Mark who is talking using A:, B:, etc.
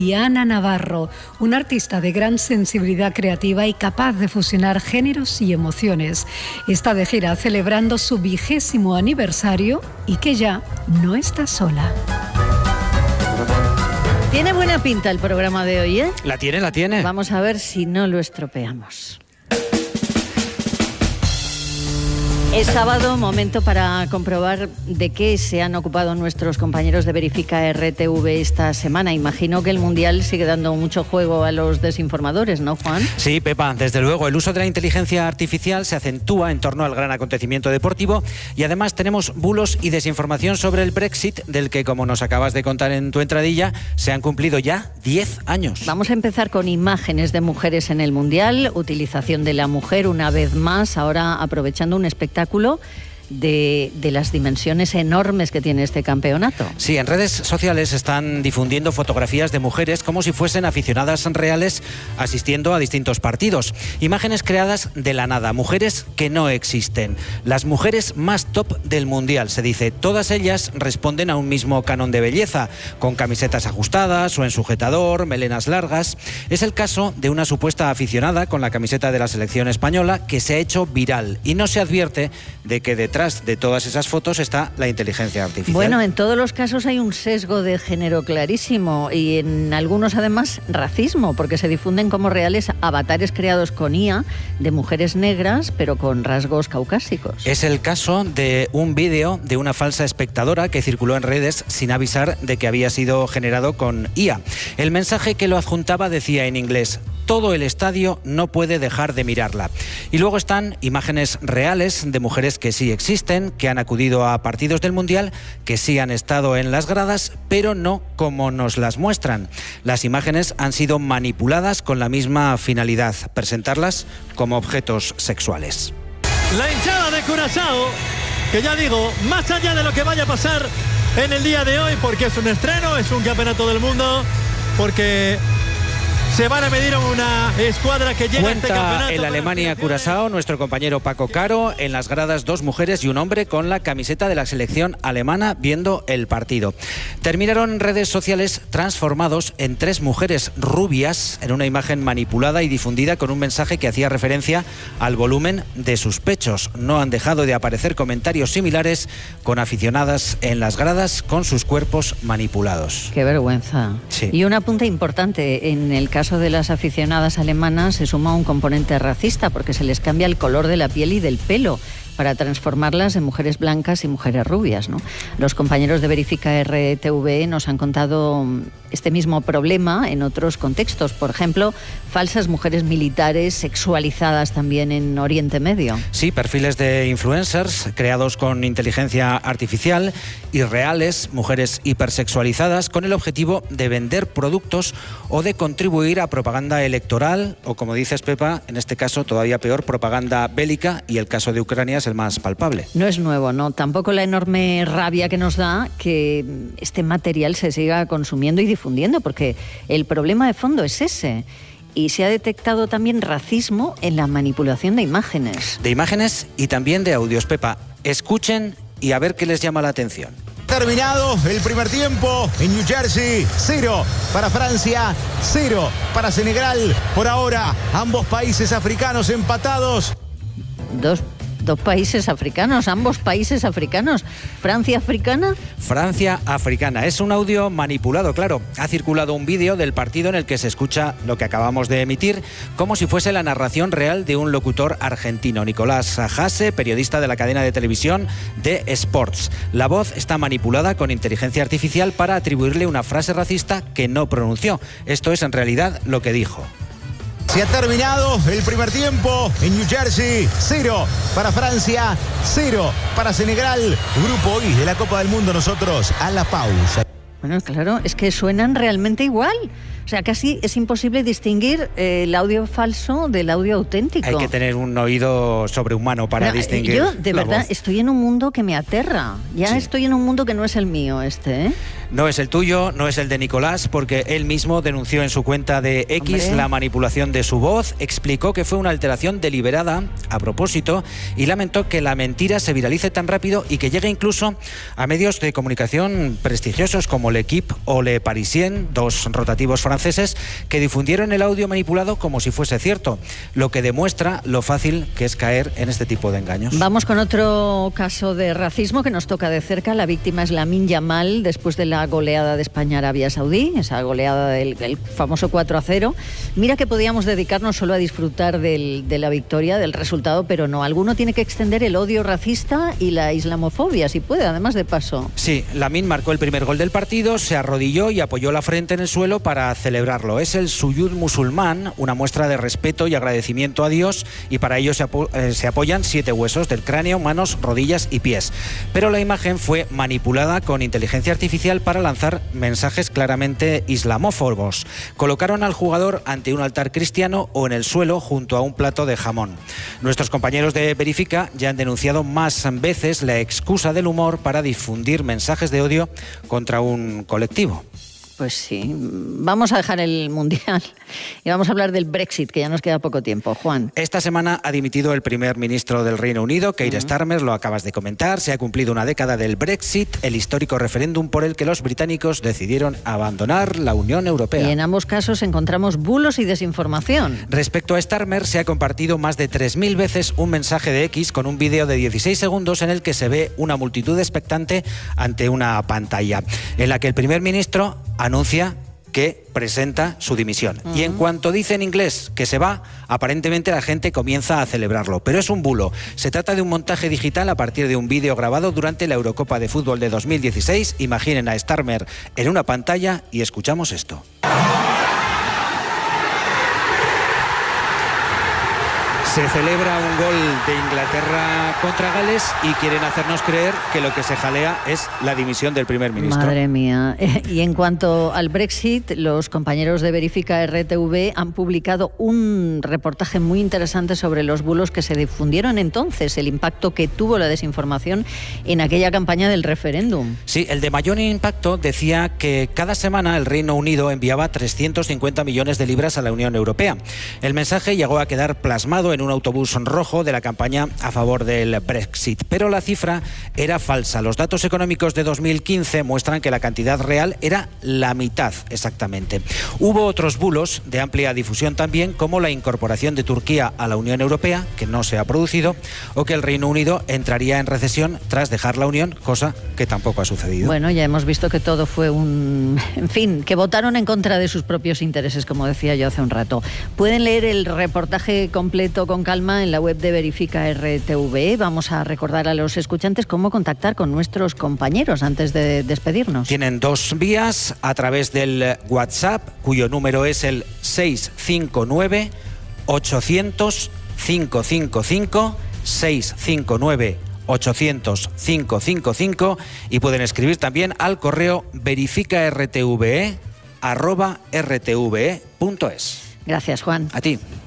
A: Y Ana Navarro, una artista de gran sensibilidad creativa y capaz de fusionar géneros y emociones. Está de gira celebrando su 20º aniversario y que ya no está sola.
B: Tiene buena pinta el programa de hoy, ¿eh?
C: La tiene.
B: Vamos a ver si no lo estropeamos. Es sábado, momento para comprobar de qué se han ocupado nuestros compañeros de Verifica RTV esta semana. Imagino que el Mundial sigue dando mucho juego a los desinformadores, ¿no, Juan?
C: Sí, Pepa, desde luego. El uso de la inteligencia artificial se acentúa en torno al gran acontecimiento deportivo y además tenemos bulos y desinformación sobre el Brexit, del que, como nos acabas de contar en tu entradilla, se han cumplido ya 10 años.
B: Vamos a empezar con imágenes de mujeres en el Mundial, utilización de la mujer una vez más, ahora aprovechando un espectáculo de las dimensiones enormes que tiene este campeonato.
C: Sí, en redes sociales están difundiendo fotografías de mujeres como si fuesen aficionadas reales asistiendo a distintos partidos. Imágenes creadas de la nada, mujeres que no existen. Las mujeres más top del Mundial, se dice. Todas ellas responden a un mismo canon de belleza, con camisetas ajustadas o en sujetador, melenas largas. Es el caso de una supuesta aficionada con la camiseta de la selección española que se ha hecho viral y no se advierte de que detrás de todas esas fotos está la inteligencia artificial.
B: Bueno, en todos los casos hay un sesgo de género clarísimo y en algunos además racismo, porque se difunden como reales avatares creados con IA de mujeres negras pero con rasgos caucásicos.
C: Es el caso de un vídeo de una falsa espectadora que circuló en redes sin avisar de que había sido generado con IA. El mensaje que lo adjuntaba decía en inglés: todo el estadio no puede dejar de mirarla. Y luego están imágenes reales de mujeres que sí existen, que han acudido a partidos del Mundial, que sí han estado en las gradas, pero no como nos las muestran. Las imágenes han sido manipuladas con la misma finalidad: presentarlas como objetos sexuales.
D: La hinchada de Curazao, que ya digo, más allá de lo que vaya a pasar en el día de hoy, porque es un estreno, es un campeonato del mundo, porque se van a medir a una escuadra que llega a este campeonato.
C: Cuenta en Alemania-Curazao nuestro compañero Paco Caro. En las gradas 2 mujeres y un hombre con la camiseta de la selección alemana viendo el partido. Terminaron en redes sociales transformados en 3 mujeres rubias en una imagen manipulada y difundida con un mensaje que hacía referencia al volumen de sus pechos. No han dejado de aparecer comentarios similares con aficionadas en las gradas con sus cuerpos manipulados.
B: Qué vergüenza.
C: Sí.
B: Y un apunte importante: en el caso de las aficionadas alemanas se suma un componente racista porque se les cambia el color de la piel y del pelo para transformarlas en mujeres blancas y mujeres rubias, ¿no? Los compañeros de Verifica RTV nos han contado este mismo problema en otros contextos. Por ejemplo, falsas mujeres militares sexualizadas también en Oriente Medio.
C: Sí, perfiles de influencers creados con inteligencia artificial y reales, mujeres hipersexualizadas con el objetivo de vender productos o de contribuir a propaganda electoral o, como dices, Pepa, en este caso todavía peor, propaganda bélica, y el caso de Ucrania es el más palpable.
B: No es nuevo, ¿no? Tampoco la enorme rabia que nos da que este material se siga consumiendo y difundiendo, porque el problema de fondo es ese. Y se ha detectado también racismo en la manipulación de imágenes.
C: De imágenes y también de audios, Pepa. Escuchen y a ver qué les llama la atención.
E: Terminado el primer tiempo en New Jersey, 0 para Francia, 0 para Senegal. Por ahora, ambos países africanos empatados.
B: Dos países africanos, ambos países africanos. ¿Francia africana?
C: Francia africana. Es un audio manipulado, claro. Ha circulado un vídeo del partido en el que se escucha lo que acabamos de emitir, como si fuese la narración real de un locutor argentino, Nicolás Hasse, periodista de la cadena de televisión de Sports. La voz está manipulada con inteligencia artificial para atribuirle una frase racista que no pronunció. Esto es en realidad lo que dijo.
E: Se ha terminado el primer tiempo en New Jersey, 0 para Francia, 0 para Senegal. Grupo I de la Copa del Mundo, nosotros a la pausa.
B: Bueno, claro, es que suenan realmente igual. O sea, casi es imposible distinguir el audio falso del audio auténtico.
C: Hay que tener un oído sobrehumano para distinguir.
B: Yo, de verdad,
C: voz.
B: estoy en un mundo que me aterra. Ya
C: Sí.
B: estoy en un mundo que no es el mío, ¿eh?
C: No es el tuyo, no es el de Nicolás, porque él mismo denunció en su cuenta de X la manipulación de su voz, explicó que fue una alteración deliberada a propósito y lamentó que la mentira se viralice tan rápido y que llegue incluso a medios de comunicación prestigiosos como L'Equipe o Le Parisien, dos rotativos franceses, que difundieron el audio manipulado como si fuese cierto, lo que demuestra lo fácil que es caer en este tipo de engaños.
B: Vamos con otro caso de racismo que nos toca de cerca. La víctima es Lamine Yamal, después de la goleada de España a Arabia Saudí, esa goleada del famoso 4-0. Mira que podíamos dedicarnos solo a disfrutar de la victoria, del resultado, pero no. Alguno tiene que extender el odio racista y la islamofobia, si puede, además de paso.
C: Sí, Lamine marcó el primer gol del partido, se arrodilló y apoyó la frente en el suelo para celebrarlo. Es el suyud musulmán, una muestra de respeto y agradecimiento a Dios, y para ello se apoyan 7 huesos del cráneo, manos, rodillas y pies. Pero la imagen fue manipulada con inteligencia artificial para lanzar mensajes claramente islamófobos. Colocaron al jugador ante un altar cristiano o en el suelo junto a un plato de jamón. Nuestros compañeros de Verifica ya han denunciado más veces la excusa del humor para difundir mensajes de odio contra un colectivo.
B: Pues sí, vamos a dejar el Mundial y vamos a hablar del Brexit, que ya nos queda poco tiempo. Juan.
C: Esta semana ha dimitido el primer ministro del Reino Unido, Keir Starmer, lo acabas de comentar. Se ha cumplido una década del Brexit, el histórico referéndum por el que los británicos decidieron abandonar la Unión Europea.
B: Y en ambos casos encontramos bulos y desinformación.
C: Respecto a Starmer, se ha compartido más de 3.000 veces un mensaje de X con un vídeo de 16 segundos en el que se ve una multitud expectante ante una pantalla, en la que el primer ministro anuncia que presenta su dimisión. Y en cuanto dice en inglés que se va, aparentemente la gente comienza a celebrarlo. Pero es un bulo. Se trata de un montaje digital a partir de un vídeo grabado durante la Eurocopa de Fútbol de 2016. Imaginen a Starmer en una pantalla y escuchamos esto. Se celebra un gol de Inglaterra contra Gales y quieren hacernos creer que lo que se jalea es la dimisión del primer ministro.
B: Madre mía. Y en cuanto al Brexit, los compañeros de Verifica RTV han publicado un reportaje muy interesante sobre los bulos que se difundieron entonces, el impacto que tuvo la desinformación en aquella campaña del referéndum.
C: Sí, el de mayor impacto decía que cada semana el Reino Unido enviaba 350 millones de libras a la Unión Europea. El mensaje llegó a quedar plasmado en un autobús rojo de la campaña a favor del Brexit, pero la cifra era falsa. Los datos económicos de 2015 muestran que la cantidad real era la mitad exactamente. Hubo otros bulos de amplia difusión también, como la incorporación de Turquía a la Unión Europea, que no se ha producido, o que el Reino Unido entraría en recesión tras dejar la Unión, cosa que tampoco ha sucedido.
B: Bueno, ya hemos visto que todo fue en fin, que votaron en contra de sus propios intereses, como decía yo hace un rato. Pueden leer el reportaje completo con calma en la web de Verifica RTV. Vamos a recordar a los escuchantes cómo contactar con nuestros compañeros antes de despedirnos.
C: Tienen 2 vías: a través del WhatsApp, cuyo número es el 659 800 555, 659 800 555, y pueden escribir también al correo verificartve@rtve.es.
B: Gracias, Juan.
C: A ti.